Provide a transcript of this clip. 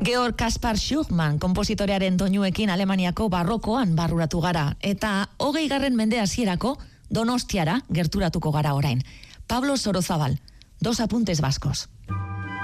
Georg Kaspar Schumann konpositorearen doinuekin Alemaniako barrokoan barruratu gara, eta 20. mende hasierako Donostiara gerturatuko gara orain. Pablo Sorozabal, 2 apuntes vascos.